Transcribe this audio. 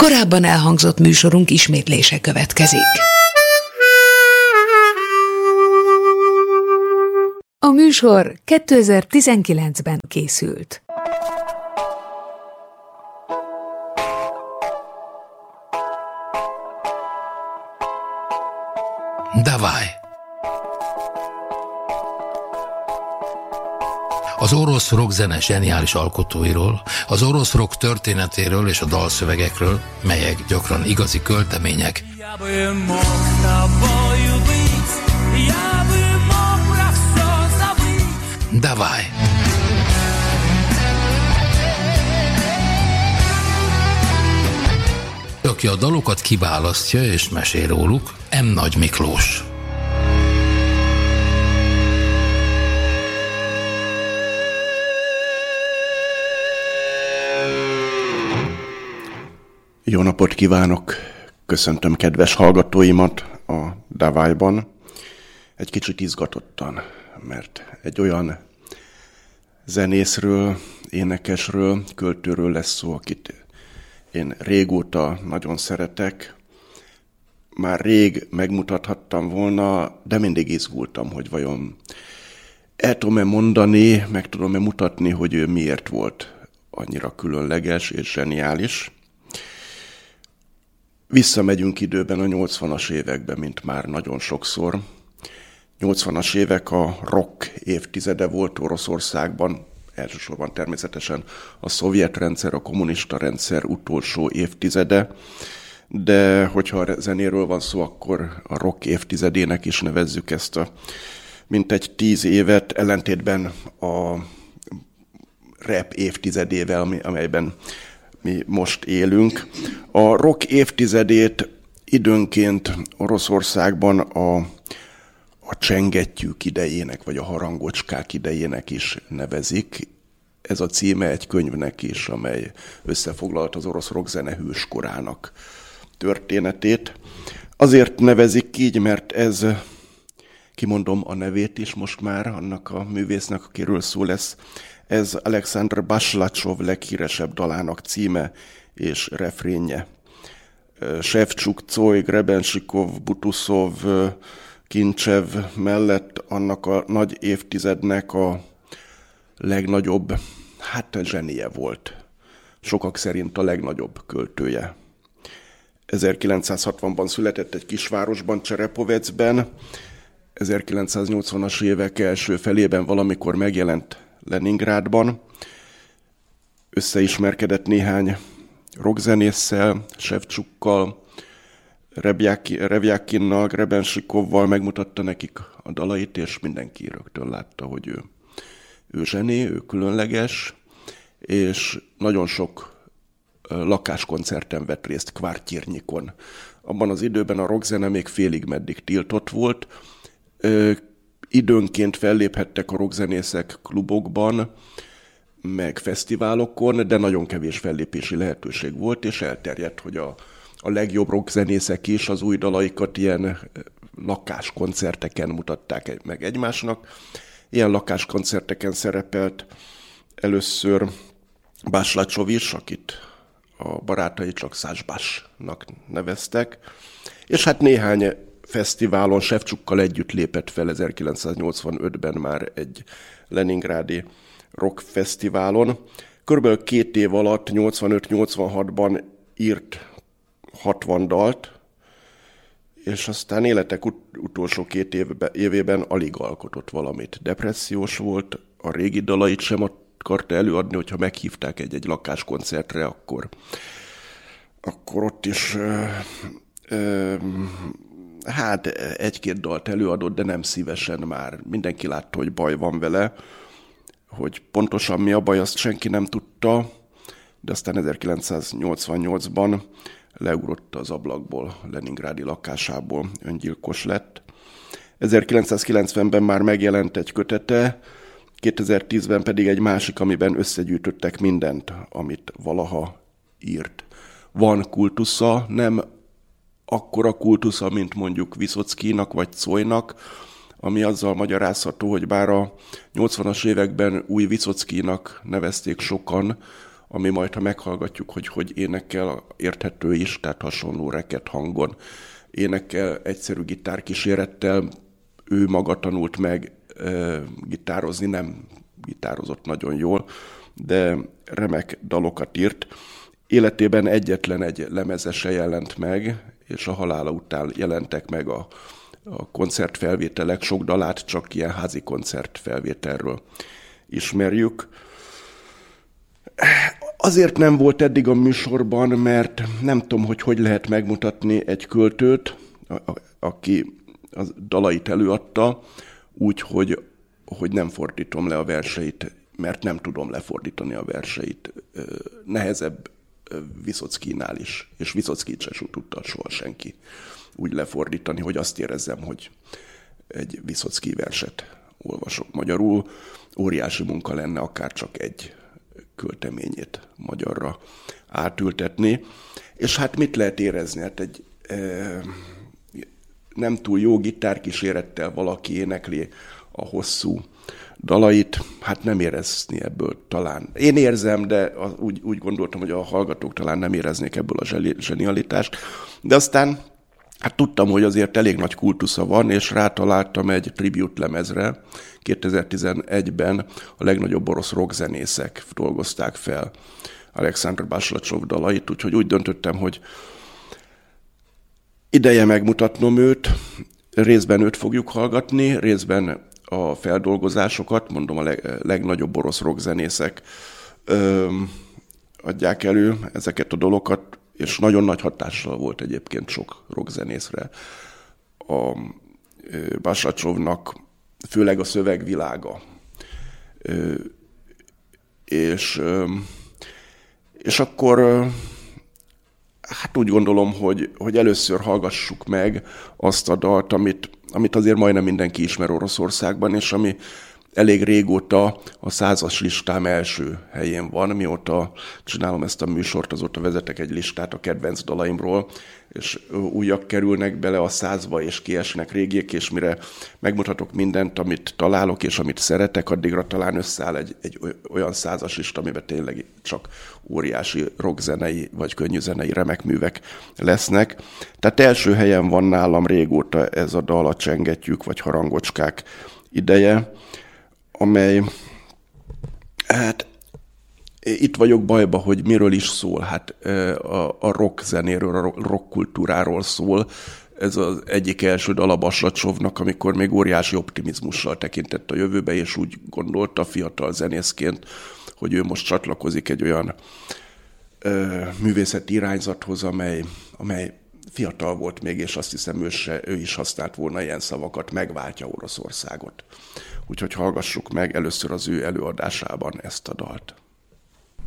Korábban elhangzott műsorunk ismétlése következik. A műsor 2019-ben készült. Davaj. Az orosz rockzene zseniális alkotóiról, az orosz rock történetéről és a dalszövegekről, melyek gyakran igazi költemények. Davaj. Aki a dalokat kiválasztja és mesél róluk, M. Nagy Miklós. Jó napot kívánok! Köszöntöm kedves hallgatóimat a Davajban. Egy kicsit izgatottan, mert egy olyan zenészről, énekesről, költőről lesz szó, akit én régóta nagyon szeretek. Már rég megmutathattam volna, de mindig izgultam, hogy vajon el tudom-e mondani, meg tudom-e mutatni, hogy ő miért volt annyira különleges és zseniális. Visszamegyünk időben a 80-as években, mint már nagyon sokszor. 80-as évek a rock évtizede volt Oroszországban, elsősorban természetesen a szovjet rendszer, a kommunista rendszer utolsó évtizede, de hogyha a zenéről van szó, akkor a rock évtizedének is nevezzük ezt a mintegy 10 évet, ellentétben a rap évtizedével, amelyben mi most élünk. A rock évtizedét időnként Oroszországban a csengettyűk idejének, vagy a harangocskák idejének is nevezik. Ez a címe egy könyvnek is, amely összefoglalta az orosz rockzene hőskorának történetét. Azért nevezik így, mert ez, kimondom a nevét is most már, annak a művésznek, akiről szó lesz, ez Alexander Baslacsov leghíresebb dalának címe és refrénje. Sevcsuk, Coj, Grebensikov, Butusov, Kincsev mellett annak a nagy évtizednek a legnagyobb, zsenie volt. Sokak szerint a legnagyobb költője. 1960-ban született egy kisvárosban, Cserepovecben, 1980-as évek első felében valamikor megjelent Leningrádban, összeismerkedett néhány rockzenésszel, Sevcsukkal, Revjakinnal, Grebensikovval, megmutatta nekik a dalait, és mindenki rögtön látta, hogy ő zsené, ő különleges, és nagyon sok lakáskoncerten vett részt, Kvartyirnyikon. Abban az időben a rockzene még félig meddig tiltott volt. Időnként felléphettek a rockzenészek klubokban, meg fesztiválokon, de nagyon kevés fellépési lehetőség volt, és elterjedt, hogy a legjobb rockzenészek is az új dalaikat ilyen lakáskoncerteken mutatták meg egymásnak. Ilyen lakáskoncerteken szerepelt először Baslacsov is, akit a barátai csak Szásbásnak neveztek, és néhány fesztiválon Sevcsukkal együtt lépett fel 1985-ben már egy leningrádi rockfesztiválon. Körülbelül 2 év alatt, 85-86-ban írt 60 dalt, és aztán életek utolsó 2 évében alig alkotott valamit. Depressziós volt, a régi dalait sem akarta előadni, hogyha meghívták egy lakáskoncertre, akkor ott is egy-két dalt előadott, de nem szívesen már. Mindenki látta, hogy baj van vele, hogy pontosan mi a baj, azt senki nem tudta, de aztán 1988-ban leugrott az ablakból, leningrádi lakásából, öngyilkos lett. 1990-ben már megjelent egy kötete, 2010-ben pedig egy másik, amiben összegyűjtöttek mindent, amit valaha írt. Van kultusza, nem akkora kultusza, mint mondjuk Viszockinak vagy Cojnak, ami azzal magyarázható, hogy bár a 80-as években új Viszockinak nevezték sokan, ami majd, ha meghallgatjuk, hogy énekel, érthető is, tehát hasonló reket hangon, énekel egyszerű gitárkísérettel, ő maga tanult meg gitározni, nem gitározott nagyon jól, de remek dalokat írt. Életében egyetlen egy lemeze se jelent meg, és a halála után jelentek meg a koncertfelvételek, sok dalát csak ilyen házi koncertfelvételről ismerjük. Azért nem volt eddig a műsorban, mert nem tudom, hogy lehet megmutatni egy költőt, aki a dalait előadta, úgy, hogy nem fordítom le a verseit, mert nem tudom lefordítani a verseit. Nehezebb Vyszockijnál is, és Vyszockijt se tudta soha senki úgy lefordítani, hogy azt érezzem, hogy egy Vyszockij verset olvasok magyarul. Óriási munka lenne akár csak egy költeményét magyarra átültetni. És hát mit lehet érezni? Hát egy nem túl jó gitárkísérettel valaki énekli a hosszú dalait, hát nem érezni ebből talán. Én érzem, de úgy gondoltam, hogy a hallgatók talán nem éreznék ebből a zsenialitást. De aztán hát tudtam, hogy azért elég nagy kultusza van, és rátaláltam egy tribute lemezre. 2011-ben a legnagyobb orosz rockzenészek dolgozták fel Alekszandr Baslacsov dalait, úgyhogy úgy döntöttem, hogy ideje megmutatnom őt, részben őt fogjuk hallgatni, részben a feldolgozásokat, mondom, a legnagyobb orosz rockzenészek adják elő ezeket a dalokat, és nagyon nagy hatással volt egyébként sok rockzenészre. A Baslacsovnak főleg a szövegvilága. És akkor hát úgy gondolom, hogy először hallgassuk meg azt a dalt, amit azért majdnem mindenki ismer Oroszországban, és ami elég régóta a 100-as listám első helyén van. Mióta csinálom ezt a műsort, azóta vezetek egy listát a kedvenc dalaimról, és újak kerülnek bele a 100-ba, és kiesnek régiek, és mire megmutatok mindent, amit találok, és amit szeretek, addigra talán összeáll egy olyan 100-as lista, amiben tényleg csak óriási rockzenei, vagy könnyűzenei remekművek lesznek. Tehát első helyen van nálam régóta ez a dal, a Csengettyűk, vagy Harangocskák ideje, amely, hát itt vagyok bajba, hogy miről is szól. Hát a rock zenéről, a rock kultúráról szól. Ez az egyik első dal a Baslacsovnak, amikor még óriási optimizmussal tekintett a jövőbe, és úgy gondolta fiatal zenészként, hogy ő most csatlakozik egy olyan művészeti irányzathoz, amely fiatal volt még, és azt hiszem ő is használt volna ilyen szavakat, megváltja Oroszországot. Úgyhogy hallgassuk meg először az ő előadásában ezt a dalt.